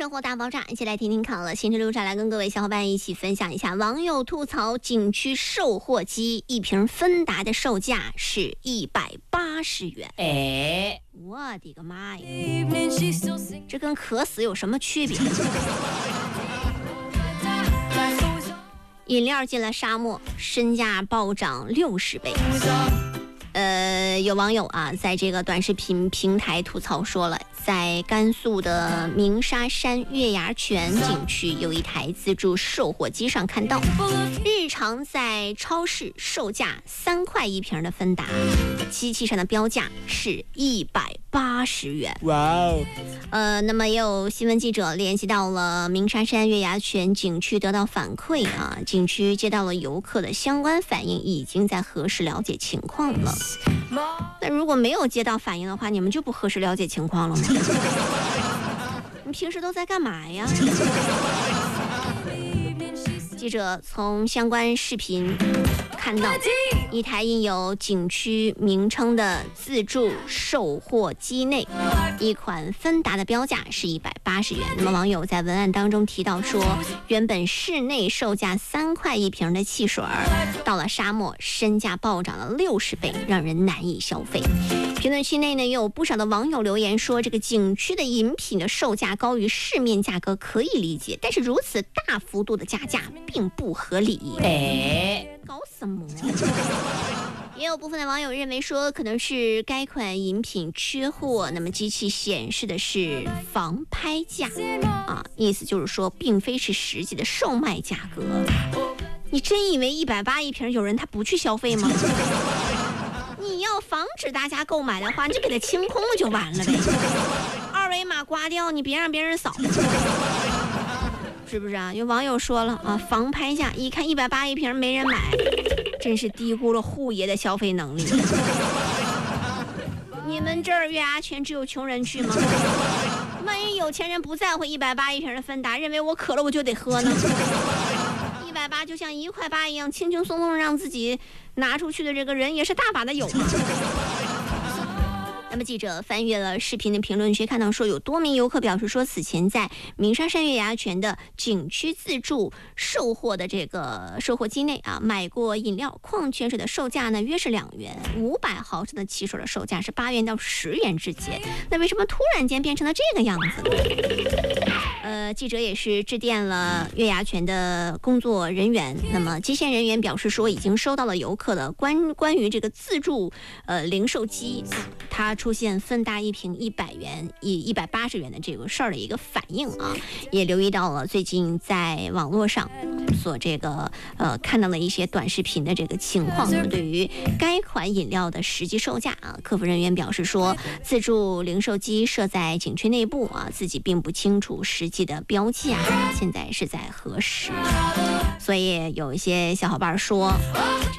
生活大爆炸，一起来听听看了。行车路上来跟各位小伙伴一起分享一下，网友吐槽景区售货机一瓶芬达的售价是180元。我的个妈呀，这跟渴死有什么区别？饮料进了沙漠，身价暴涨60倍。有网友啊，在这个短视频平台吐槽说了，在甘肃的鸣沙山月牙泉景区有一台自助售货机上看到，日常在超市售价3块一瓶的芬达，机器上的标价是180元。哇哦！那么也有新闻记者联系到了鸣沙山月牙泉景区，得到反馈啊，景区接到了游客的相关反映，已经在核实了解情况了。那如果没有接到反应的话，你们就不核实了解情况了吗？你平时都在干嘛呀？记者从相关视频看到，一台印有景区名称的自助售货机内，一款芬达的标价是180元。那么网友在文案当中提到说，原本市内售价3块一瓶的汽水，到了沙漠身价暴涨了60倍，让人难以消费。评论区内呢，也有不少的网友留言说，这个景区的饮品的售价高于市面价格可以理解，但是如此大幅度的加价并不合理。搞什么？也有部分的网友认为说，可能是该款饮品缺货，那么机器显示的是仿拍价啊，意思就是说并非是实际的售卖价格。你真以为180一瓶有人他不去消费吗？你要防止大家购买的话，你就给它清空了就完了呗。二维码刮掉，你别让别人扫，是不是啊？有网友说了啊，防拍价，一看180一瓶没人买，真是低估了户爷的消费能力。你们这儿月牙泉只有穷人去吗？万一有钱人不在乎180一瓶的芬达，认为我渴了我就得喝呢？180就像1块8一样，轻轻松松让自己拿出去的这个人也是大把的有嘛。那么记者翻阅了视频的评论区，看到说有多名游客表示说，此前在鸣沙山月牙泉的景区自助售货的这个售货机内啊，买过饮料、矿泉水的售价呢约是2元，500毫升的汽水的售价是8元到10元之间。那为什么突然间变成了这个样子呢？记者也是致电了月牙泉的工作人员，那么接线人员表示说，已经收到了游客的关于这个自助零售机它出现芬达一瓶100元180元的这个事儿的一个反应啊，也留意到了最近在网络上所这个看到了一些短视频的这个情况。对于该款饮料的实际售价啊，客服人员表示说，自助零售机设在景区内部啊，自己并不清楚实际的标价，现在是在核实。所以有一些小伙伴说，